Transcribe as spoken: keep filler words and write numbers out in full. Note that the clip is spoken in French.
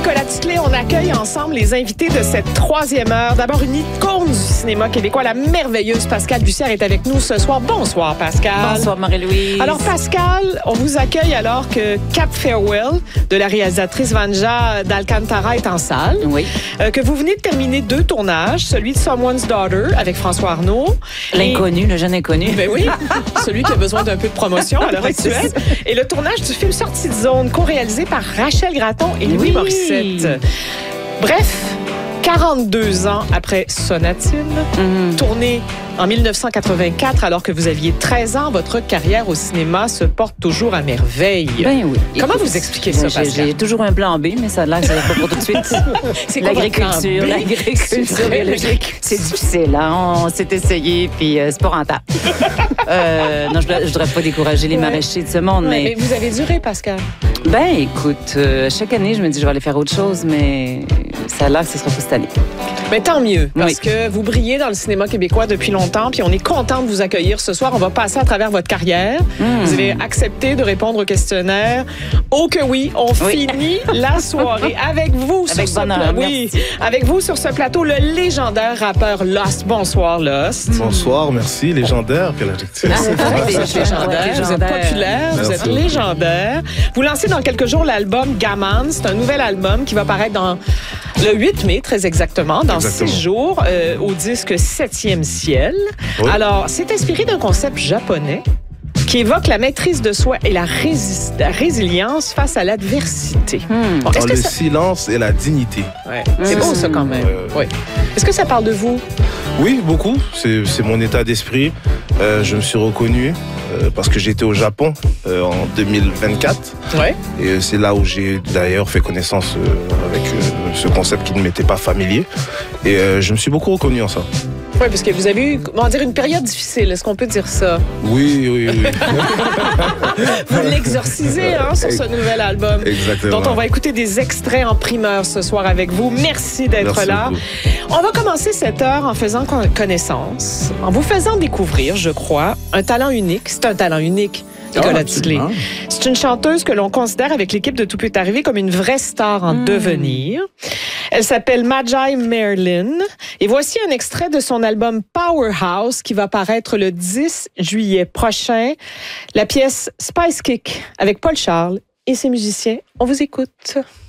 Nicolas Titley, on accueille ensemble les invités de cette troisième heure. D'abord, une icône du cinéma québécois, la merveilleuse Pascale Bussière est avec nous ce soir. Bonsoir, Pascal. Bonsoir, Marie-Louise. Alors, Pascal, on vous accueille alors que Cap Farewell de la réalisatrice Vanja d'Alcantara est en salle. Oui. Euh, que vous venez de terminer deux tournages, celui de Someone's Daughter avec François Arnaud. L'inconnu, et... le jeune inconnu. Ben oui, celui qui a besoin d'un peu de promotion à l'heure actuelle. Et le tournage du film Sortie de zone, co-réalisé par Rachel Gratton et Louis Oui. Morissette. Bref, quarante-deux ans après Sonatine, Mm. tourné en dix-neuf cent quatre-vingt-quatre, alors que vous aviez treize ans, votre carrière au cinéma se porte toujours à merveille. Ben oui. Comment Écoute, vous expliquez ça, j'ai- Pascal? J'ai toujours un plan B, mais ça a l'air que ça va pas pour tout de suite. C'est quoi votre plan L'agriculture, B? l'agriculture C'est biologique, c'est difficile. Hein? On s'est essayé, puis euh, c'est pas rentable. euh, non, je ne voudrais pas décourager les Ouais. maraîchers de ce monde, Ouais, mais... mais vous avez duré, Pascal. Ben, écoute, euh, chaque année, je me dis, je vais aller faire autre chose, mais ça a l'air que ce sera pas cette année. Mais tant mieux, parce Oui. que vous brillez dans le cinéma québécois depuis longtemps, puis on est content de vous accueillir ce soir. On va passer à travers votre carrière. Mm. Vous avez accepté de répondre au questionnaire. Oh que oui, on Oui. finit la soirée avec vous sur Avec ce bonheur, plateau. Oui, merci. avec vous sur ce plateau, le légendaire rappeur Lost. Bonsoir, Lost. Bonsoir, merci. Légendaire, quel adjectif. Ah, c'est vrai, Vous des êtes légendaire, vous êtes populaire, vous Merci. êtes légendaire. Vous lancez dans quelques jours l'album Gaman. C'est un nouvel album qui va paraître dans le huit mai, très exactement, dans Exactement. six jours, euh, au disque Septième ciel. Oui. Alors, c'est inspiré d'un concept japonais qui évoque la maîtrise de soi et la, résis- la résilience face à l'adversité. Hmm. Bon, Dans est-ce le que ça... silence et la dignité. Ouais, c'est beau, ça, quand même. Euh, Oui. Est-ce que ça parle de vous? Oui, beaucoup. C'est c'est mon état d'esprit. Euh, je me suis reconnu euh, parce que j'étais au Japon euh, en deux mille vingt-quatre. Oui. Et c'est là où j'ai d'ailleurs fait connaissance euh, avec euh, ce concept qui ne m'était pas familier. Et euh, je me suis beaucoup reconnu en ça. Oui, parce que vous avez eu, comment dire, une période difficile. Est-ce qu'on peut dire ça? Oui, oui, oui. Vous l'exorcisez hein, sur ce nouvel album. Exactement. Dont on va écouter des extraits en primeur ce soir avec vous. Merci d'être Merci là. beaucoup. On va commencer cette heure en faisant con- connaissance, en vous faisant découvrir, je crois, un talent unique. C'est un talent unique, Nicolas Ah, Titley. absolument. C'est une chanteuse que l'on considère avec l'équipe de Tout peut arriver comme une vraie star en Mm. devenir. Elle s'appelle Magi Merlin. Et voici un extrait de son album Powerhouse qui va paraître le dix juillet prochain. La pièce Spice Kick avec Paul Charles et ses musiciens. On vous écoute.